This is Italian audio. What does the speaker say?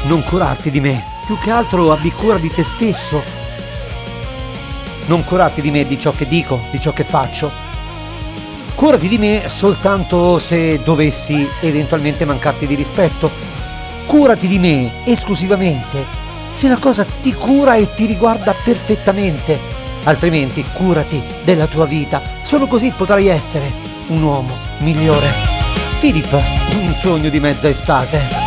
Non curarti di me, più che altro abbi cura di te stesso. Non curarti di me, di ciò che dico, di ciò che faccio. Curati di me soltanto se dovessi eventualmente mancarti di rispetto. Curati di me esclusivamente se la cosa ti cura e ti riguarda perfettamente. Altrimenti curati della tua vita. Solo così potrai essere un uomo migliore. Philip, un sogno di mezza estate.